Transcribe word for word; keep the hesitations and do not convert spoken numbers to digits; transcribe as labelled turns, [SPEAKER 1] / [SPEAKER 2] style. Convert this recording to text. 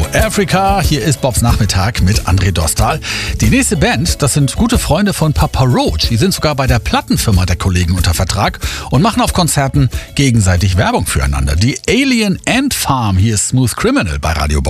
[SPEAKER 1] Africa. Hier ist Bobs Nachmittag mit André Dostal. Die nächste Band, das sind gute Freunde von Papa Roach. Die sind sogar bei der Plattenfirma der Kollegen unter Vertrag und machen auf Konzerten gegenseitig Werbung füreinander. Die Alien Ant Farm, hier ist Smooth Criminal bei Radio Bob.